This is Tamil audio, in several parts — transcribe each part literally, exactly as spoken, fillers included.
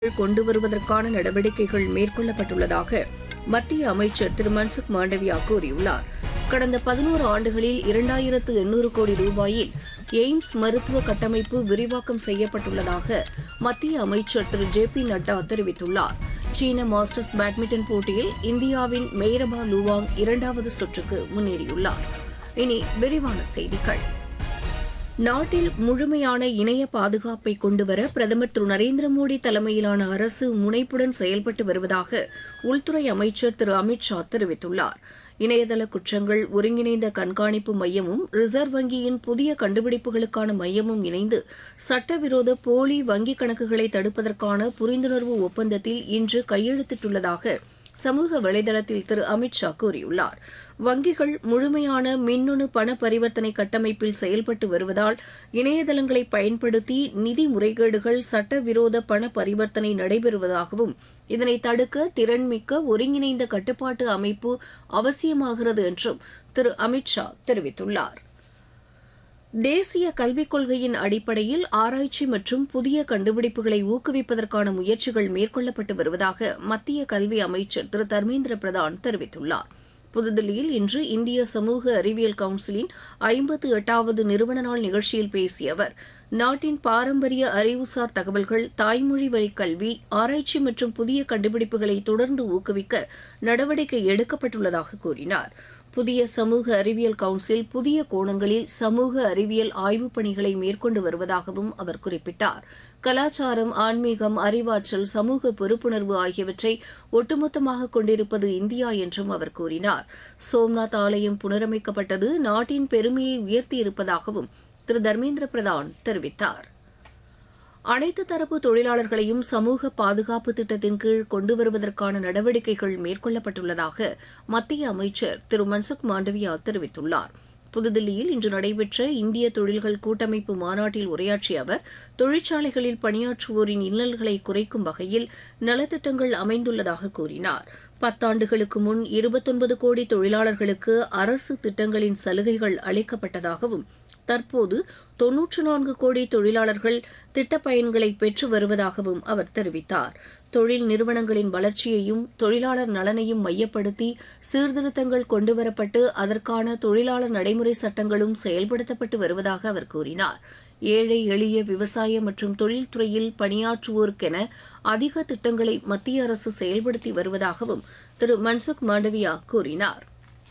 கொண்டு வருவதற்கான நடவடிக்கைகள் மேற்கொள்ளப்பட்டுள்ளதாக மத்திய அமைச்சர் திரு மன்சுக் மாண்டவியா கூறியுள்ளார். கடந்த பதினோரு ஆண்டுகளில் இரண்டாயிரத்து எண்ணூறு கோடி ரூபாயில் எய்ம்ஸ் மருத்துவ கட்டமைப்பு விரிவாக்கம் செய்யப்பட்டுள்ளதாக மத்திய அமைச்சர் திரு ஜே பி நட்டா தெரிவித்துள்ளார். சீன மாஸ்டர்ஸ் பேட்மிண்டன் போட்டியில் இந்தியாவின் மெய்ரபா லுவாங் இரண்டாவது சுற்றுக்கு முன்னேறியுள்ளார். இனி விரிவான செய்திகள். நாட்டில் முழுமையான இணைய பாதுகாப்பை கொண்டுவர பிரதமர் திரு நரேந்திர மோடி தலைமையிலான அரசு முனைப்புடன் செயல்பட்டு வருவதாக உள்துறை அமைச்சர் திரு அமித் ஷா தெரிவித்துள்ளார். இணையதள குற்றங்கள் ஒருங்கிணைந்த கண்காணிப்பு மையமும் ரிசர்வ் வங்கியின் புதிய கண்டுபிடிப்புகளுக்கான மையமும் இணைந்து சட்டவிரோத போலி வங்கிக் கணக்குகளை தடுப்பதற்கான புரிந்துணர்வு ஒப்பந்தத்தில் இன்று கையெழுத்திட்டுள்ளதாக சமூக வலைதளத்தில் திரு அமித் ஷா கூறியுள்ளார். வங்கிகள் முழுமையான மின்னணு பண பரிவர்த்தனை கட்டமைப்பில் செயல்பட்டு வருவதால் இணையதளங்களை பயன்படுத்தி நிதி முறைகேடுகள் சட்டவிரோத பண பரிவர்த்தனை நடைபெறுவதாகவும் இதனை தடுக்க திறன்மிக்க ஒருங்கிணைந்த கட்டுப்பாட்டு அமைப்பு அவசியமாகிறது என்றும் திரு அமித் ஷா தெரிவித்துள்ளார். தேசிய கல்விக் கொள்கையின் அடிப்படையில் ஆராய்ச்சி மற்றும் புதிய கண்டுபிடிப்புகளை ஊக்குவிப்பதற்கான முயற்சிகள் மேற்கொள்ளப்பட்டு வருவதாக மத்திய கல்வி அமைச்சர் திரு தர்மேந்திர பிரதான் தெரிவித்துள்ளார். புதுதில்லியில் இன்று இந்திய சமூக அறிவியல் கவுன்சிலின் ஐம்பத்து எட்டாவது நிறுவன நாள் நிகழ்ச்சியில் பேசிய அவர், நாட்டின் பாரம்பரிய அறிவுசார் தகவல்கள், தாய்மொழி வழி கல்வி, ஆராய்ச்சி மற்றும் புதிய கண்டுபிடிப்புகளை தொடர்ந்து ஊக்குவிக்க நடவடிக்கை எடுக்கப்பட்டுள்ளதாக கூறினார். புதிய சமூக அறிவியல் கவுன்சில் புதிய கோணங்களில் சமூக அறிவியல் ஆய்வுப் பணிகளை மேற்கொண்டு வருவதாகவும் அவர் குறிப்பிட்டார். கலாச்சாரம், ஆன்மீகம், அறிவாற்றல், சமூக பொறுப்புணர்வு ஆகியவற்றை ஒட்டுமொத்தமாக கொண்டிருப்பது இந்தியா என்றும் அவர் கூறினார். சோம்நாத் ஆலயம் புனரமைக்கப்பட்டது நாட்டின் பெருமையை உயர்த்தியிருப்பதாகவும் திரு தர்மேந்திர பிரதான் தெரிவித்தார். அனைத்து தரப்பு தொழிலாளர்களையும் சமூக பாதுகாப்பு திட்டத்தின் கீழ் கொண்டு வருவதற்கான நடவடிக்கைகள் மேற்கொள்ளப்பட்டுள்ளதாக மத்திய அமைச்சர் திரு மன்சுக் மாண்டவியா தெரிவித்துள்ளார். புதுதில்லியில் இன்று நடைபெற்ற இந்திய தொழில்கள் கூட்டமைப்பு மாநாட்டில் உரையாற்றிய அவர், தொழிற்சாலைகளில் பணியாற்றுவோரின் இன்னல்களை குறைக்கும் வகையில் நலத்திட்டங்கள் அமைந்துள்ளதாக கூறினார். பத்தாண்டுகளுக்கு முன் இருபத்தொன்பது கோடி தொழிலாளர்களுக்கு அரசு திட்டங்களின் சலுகைகள் அளிக்கப்பட்டதாகவும் தற்போது தொன்னூற்று நான்கு கோடி தொழிலாளர்கள் திட்டப் பயன்களை பெற்று வருவதாகவும் அவர் தெரிவித்தார். தொழில் நிறுவனங்களின் வளர்ச்சியையும் தொழிலாளர் நலனையும் மையப்படுத்தி சீர்திருத்தங்கள் கொண்டுவரப்பட்டு அதற்கான தொழிலாளர் நடைமுறை சட்டங்களும் செயல்படுத்தப்பட்டு வருவதாக அவர் கூறினார். ஏழை எளிய விவசாய மற்றும் தொழில்துறையில் பணியாற்றுவோருக்கென அதிக திட்டங்களை மத்திய அரசு செயல்படுத்தி வருவதாகவும் திரு மன்சுக் மாண்டவியா கூறினார்.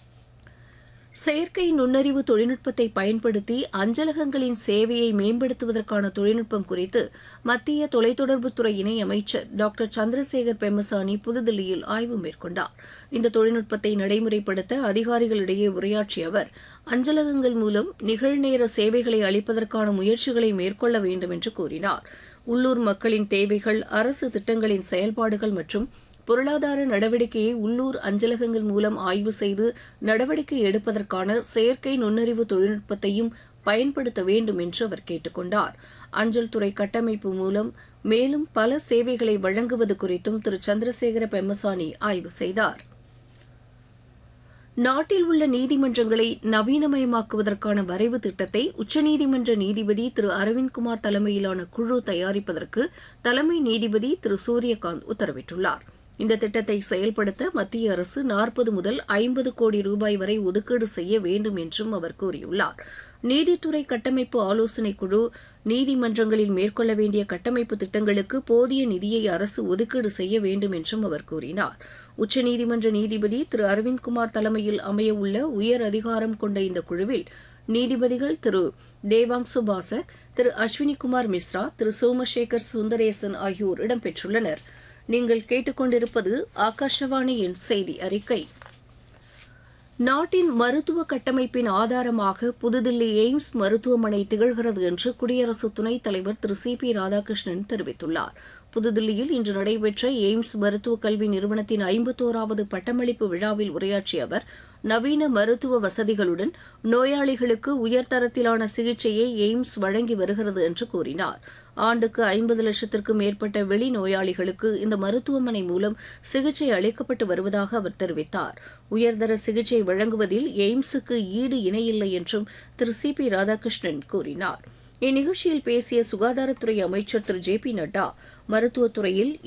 செயற்கை நுண்ணறிவு தொழில்நுட்பத்தை பயன்படுத்தி அஞ்சலகங்களின் சேவையை மேம்படுத்துவதற்கான தொழில்நுட்பம் குறித்து மத்திய தொலைத்தொடர்புத்துறை இணையமைச்சர் டாக்டர் சந்திரசேகர் பெம்மசானி புதுதில்லியில் ஆய்வு மேற்கொண்டார். இந்த தொழில்நுட்பத்தை நடைமுறைப்படுத்த அதிகாரிகளிடையே உரையாற்றிய அவர், அஞ்சலகங்கள் மூலம் நிகழ்நேர சேவைகளை அளிப்பதற்கான முயற்சிகளை மேற்கொள்ள வேண்டும் என்று கூறினார். உள்ளூர் மக்களின் தேவைகள், அரசு திட்டங்களின் செயல்பாடுகள் மற்றும் பொருளாதார நடவடிக்கையை உள்ளூர் அஞ்சலகங்கள் மூலம் ஆய்வு செய்து நடவடிக்கை எடுப்பதற்கான செயற்கை நுண்ணறிவு தொழில்நுட்பத்தையும் பயன்படுத்த வேண்டும் என்று அவர் கேட்டுக் கொண்டார். அஞ்சல் துறை கட்டமைப்பு மூலம் மேலும் பல சேவைகளை வழங்குவது குறித்தும் திரு சந்திரசேகர பெம்மசானி ஆய்வு செய்தார். நாட்டில் உள்ள நீதிமன்றங்களை நவீனமயமாக்குவதற்கான வரைவு திட்டத்தை உச்சநீதிமன்ற நீதிபதி திரு அரவிந்த்குமார் தலைமையிலான குழு தயாரிப்பதற்கு தலைமை நீதிபதி திரு சூரியகாந்த் உத்தரவிட்டுள்ளார். இந்த திட்டத்தை செயல்படுத்த மத்திய அரசு நாற்பது முதல் ஐம்பது கோடி ரூபாய் வரை ஒதுக்கீடு செய்ய வேண்டும் என்றும் அவர் கூறியுள்ளார். நீதித்துறை கட்டமைப்பு ஆலோசனைக் குழு நீதிமன்றங்களில் மேற்கொள்ள வேண்டிய கட்டமைப்பு திட்டங்களுக்கு போதிய நிதியை அரசு ஒதுக்கீடு செய்ய வேண்டும் என்றும் அவர் கூறினார். உச்சநீதிமன்ற நீதிபதி திரு அரவிந்த்குமார் தலைமையில் அமையவுள்ள உயர் அதிகாரம் கொண்ட இந்த குழுவில் நீதிபதிகள் திரு தேவாங்சு பாசக், திரு அஸ்வினிகுமார் மிஸ்ரா, திரு சோமசேகர் சுந்தரேசன் ஆகியோர் இடம்பெற்றுள்ளனர். நீங்கள் கேட்டுக்கொண்டிருப்பது ஆகாஷவாணியின் செய்தி அறிக்கை. நாட்டின் மருத்துவ கட்டமைப்பின் ஆதாரமாக புதுதில்லி எய்ம்ஸ் மருத்துவமனை திகழ்கிறது என்று குடியரசு துணைத் தலைவர் திரு சி பி ராதாகிருஷ்ணன் தெரிவித்துள்ளார். புதுதில்லியில் இன்று நடைபெற்ற எய்ம்ஸ் மருத்துவக் கல்வி நிறுவனத்தின் ஐம்பத்தோராவது பட்டமளிப்பு விழாவில் உரையாற்றிய அவர், நவீன மருத்துவ வசதிகளுடன் நோயாளிகளுக்கு உயர்தரத்திலான சிகிச்சையை எய்ம்ஸ் வழங்கி வருகிறது என்று கூறினார். ஆண்டுக்கு ஐம்பது லட்சத்திற்கும் மேற்பட்ட வெளி நோயாளிகளுக்கு இந்த மருத்துவமனை மூலம் சிகிச்சை அளிக்கப்பட்டு வருவதாக அவர் தெரிவித்தார். உயர்தர சிகிச்சை வழங்குவதில் எய்ம்ஸுக்கு ஈடு இணையில்லை என்றும் திரு சி பி ராதாகிருஷ்ணன் கூறினார். இந்நிகழ்ச்சியில் பேசிய சுகாதாரத்துறை அமைச்சர் திரு ஜே பி நட்டா, மருத்துவத்துறையில்